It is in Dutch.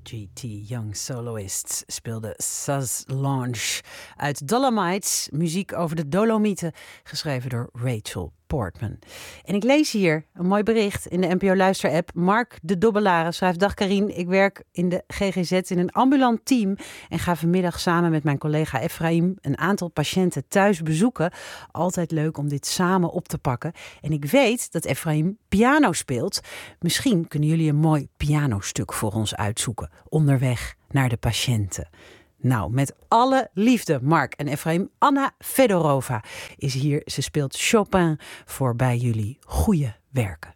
GT Young Soloists speelde Saz Lounge uit Dolomites, muziek over de Dolomieten, geschreven door Rachel Portman. En ik lees hier een mooi bericht in de NPO Luister-app. Mark de Dobbelare schrijft: Dag Karien, ik werk in de GGZ in een ambulant team en ga vanmiddag samen met mijn collega Efraïm een aantal patiënten thuis bezoeken. Altijd leuk om dit samen op te pakken. En ik weet dat Efraïm piano speelt. Misschien kunnen jullie een mooi pianostuk voor ons uitzoeken onderweg naar de patiënten. Nou, met alle liefde, Mark en Efraïm. Anna Fedorova is hier. Ze speelt Chopin voor bij jullie goede werken.